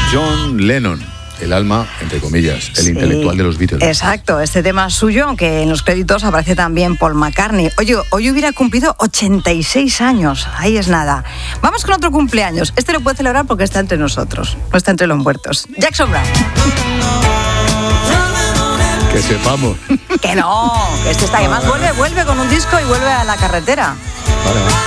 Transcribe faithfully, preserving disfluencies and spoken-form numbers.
John Lennon, el alma, entre comillas, el sí, intelectual de los Beatles. Exacto, este tema es suyo, aunque en los créditos aparece también Paul McCartney. Oye, hoy hubiera cumplido ochenta y seis años, ahí es nada. Vamos con otro cumpleaños. Este lo puede celebrar porque está entre nosotros, no está entre los muertos. Jackson Browne. Que sepamos. Que no, que este está, además vuelve, vuelve con un disco y vuelve a la carretera. Vale, vale.